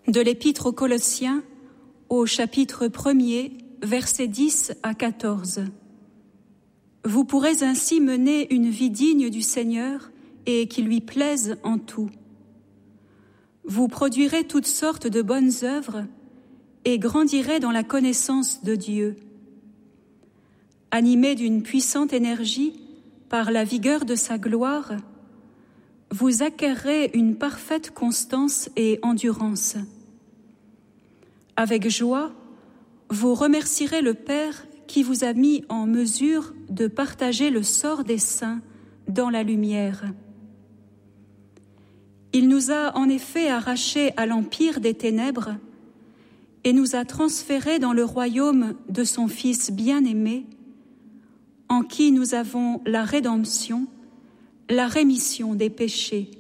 de l'Épître aux Colossiens, au chapitre 1er, versets 10 à 14. Vous pourrez ainsi mener une vie digne du Seigneur et qui lui plaise en tout. Vous produirez toutes sortes de bonnes œuvres et grandirez dans la connaissance de Dieu. Animés d'une puissante énergie par la vigueur de sa gloire, vous acquerrez une parfaite constance et endurance. Avec joie, vous remercierez le Père qui vous a mis en mesure de partager le sort des saints dans la lumière. Il nous a en effet arrachés à l'empire des ténèbres et nous a transférés dans le royaume de son Fils bien-aimé, en qui nous avons la rédemption, la rémission des péchés.